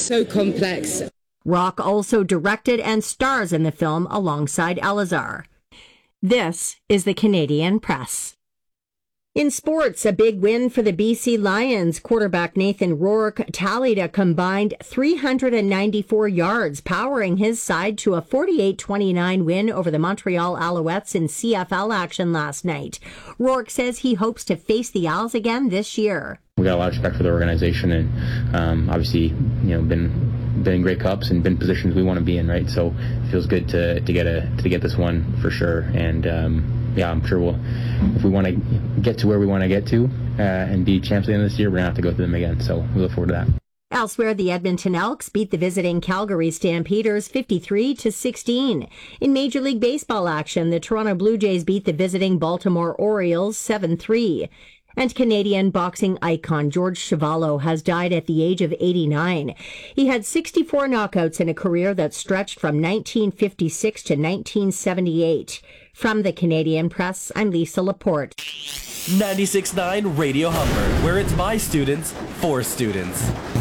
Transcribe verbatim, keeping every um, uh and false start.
so complex. Rock also directed and stars in the film alongside Elazar. This is the Canadian Press. In sports, a big win for the B C Lions. Quarterback Nathan Rourke tallied a combined three hundred ninety-four yards, powering his side to a forty-eight twenty-nine win over the Montreal Alouettes in C F L action last night. Rourke says he hopes to face the Owls again this year. We got a lot of respect for the organization, and um, obviously, you know, been been in great cups and been positions we want to be in, right? So it feels good to to get a to get this one for sure. And um, yeah, I'm sure we'll, if we want to get to where we want to get to uh, and be champs at the end of this year, we're gonna have to go through them again. So we look forward to that. Elsewhere, the Edmonton Elks beat the visiting Calgary Stampeders fifty-three to sixteen. In Major League Baseball action, the Toronto Blue Jays beat the visiting Baltimore Orioles seven three. And Canadian boxing icon George Chuvalo has died at the age of eighty-nine. He had sixty-four knockouts in a career that stretched from nineteen fifty-six to nineteen seventy-eight. From the Canadian Press, I'm Lisa Laporte. ninety-six point nine Radio Humber, where it's by students, for students.